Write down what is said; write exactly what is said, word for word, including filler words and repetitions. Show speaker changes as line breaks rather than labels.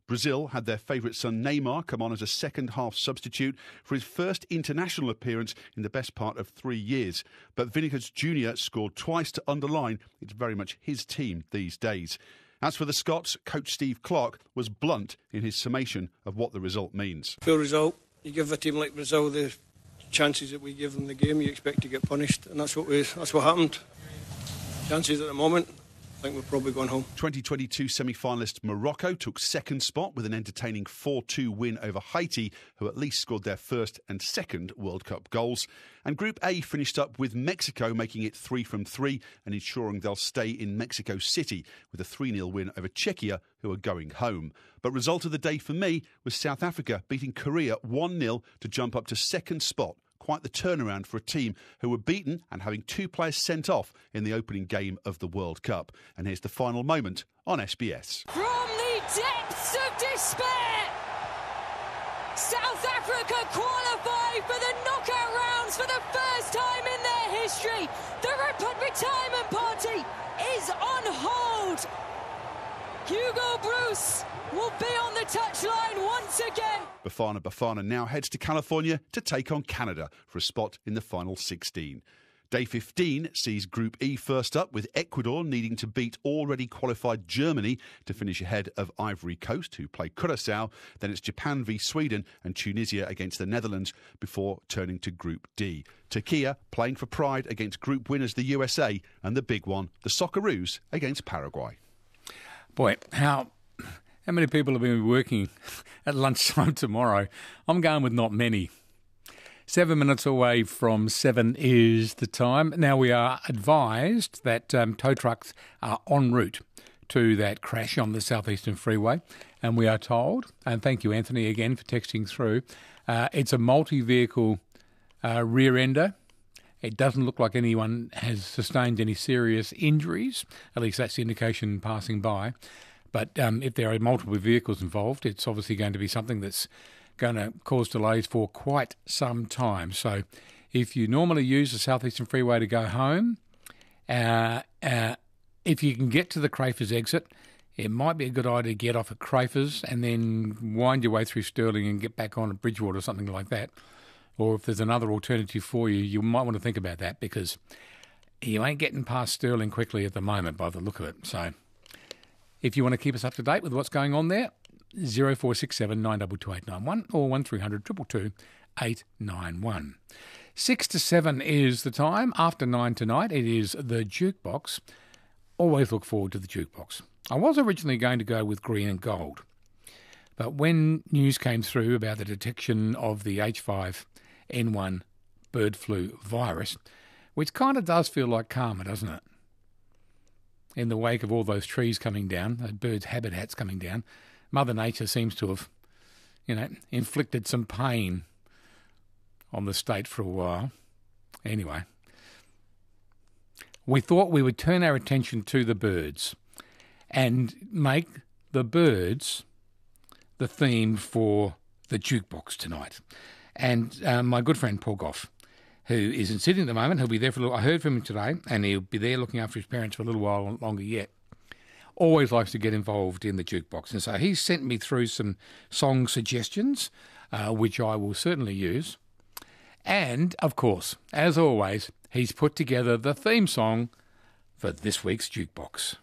Brazil had their favourite son Neymar come on as a second-half substitute for his first international appearance in the best part of three years. But Vinicius Junior scored twice to underline it's very much his team these days. As for the Scots, coach Steve Clarke was blunt in his summation of what the result means.
Poor result. You give a team like Brazil the chances that we give them the game, you expect to get punished, and that's what we, that's what happened. Chances at the moment, I think we're probably going home.
twenty twenty-two semi-finalist Morocco took second spot with an entertaining four two win over Haiti, who at least scored their first and second World Cup goals. And Group A finished up with Mexico making it three from three and ensuring they'll stay in Mexico City with a three nil win over Czechia, who are going home. But result of the day for me was South Africa beating Korea one nil to jump up to second spot. Quite the turnaround for a team who were beaten and having two players sent off in the opening game of the World Cup. And here's the final moment on S B S.
From the depths of despair, South Africa qualify for the knockout rounds for the first time in their history. The retirement party is on hold. Hugo Bruce will be on the touchline once again.
Bafana Bafana now heads to California to take on Canada for a spot in the final sixteen. Day fifteen sees Group E first up, with Ecuador needing to beat already qualified Germany to finish ahead of Ivory Coast, who play Curaçao. Then it's Japan v Sweden and Tunisia against the Netherlands before turning to Group D. Turkey playing for pride against group winners the U S A, and the big one, the Socceroos against Paraguay.
Boy, how... How many people are going to be working at lunchtime tomorrow? I'm going with not many. Seven minutes away from seven is the time. Now, we are advised that um, tow trucks are en route to that crash on the Southeastern Freeway. And we are told, and thank you, Anthony, again for texting through, uh, it's a multi-vehicle uh, rear-ender. It doesn't look like anyone has sustained any serious injuries. At least that's the indication passing by. But um, if there are multiple vehicles involved, it's obviously going to be something that's going to cause delays for quite some time. So if you normally use the Southeastern Freeway to go home, uh, uh, if you can get to the Crafers exit, it might be a good idea to get off at Crafers and then wind your way through Stirling and get back on at Bridgewater or something like that. Or if there's another alternative for you, you might want to think about that, because you ain't getting past Stirling quickly at the moment by the look of it. So if you want to keep us up to date with what's going on there, zero four six seven nine two two eight nine one or one three hundred two two two eight nine one. Six to seven is the time. After nine tonight, it is the Jukebox. Always look forward to the Jukebox. I was originally going to go with green and gold, but when news came through about the detection of the H five N one bird flu virus, which kind of does feel like karma, doesn't it? In the wake of all those trees coming down, those birds' habitats coming down, Mother Nature seems to have, you know, inflicted some pain on the state for a while. Anyway, we thought we would turn our attention to the birds and make the birds the theme for the Jukebox tonight. And uh, my good friend Paul Goff, who is in Sydney at the moment, he'll be there for a little, I heard from him today, and he'll be there looking after his parents for a little while longer yet. Always likes to get involved in the Jukebox. And so he sent me through some song suggestions, uh, which I will certainly use. And, of course, as always, he's put together the theme song for this week's Jukebox.